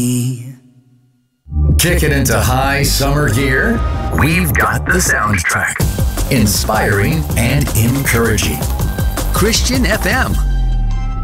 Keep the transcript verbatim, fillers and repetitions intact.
Kick it into high summer gear? We've got the soundtrack. Inspiring and encouraging. Christian F M.